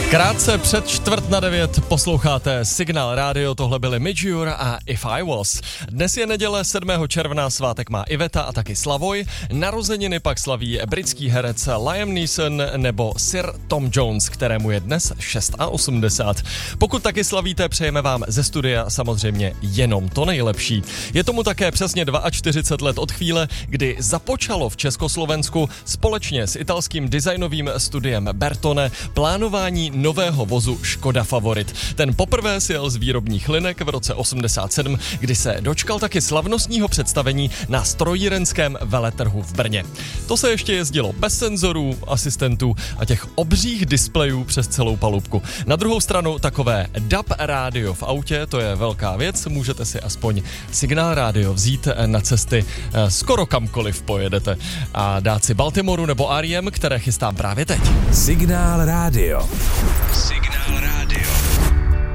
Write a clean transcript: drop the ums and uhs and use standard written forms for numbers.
Krátce před 8:45 posloucháte Signál rádio, tohle byly Midge a If I Was. Dnes je neděle 7. června, svátek má Iveta a taky Slavoj, narozeniny pak slaví britský herec Liam Neeson nebo Sir Tom Jones, kterému je dnes 86. Pokud taky slavíte, přejeme vám ze studia samozřejmě jenom to nejlepší. Je tomu také přesně 42 let od chvíle, kdy započalo v Československu společně s italským designovým studiem Bertone plánování nového vozu Škoda Favorit. Ten poprvé sjel z výrobních linek v roce 87, kdy se dočkal taky slavnostního představení na strojírenském veletrhu v Brně. To se ještě jezdilo bez senzorů, asistentů a těch obřích displejů přes celou palubku. Na druhou stranu takové DAB rádio v autě, to je velká věc, můžete si aspoň Signál rádio vzít na cesty skoro kamkoliv pojedete a dát si Baltimoru nebo R.E.M., které chystám právě teď. Signál rádio. Signál rádio.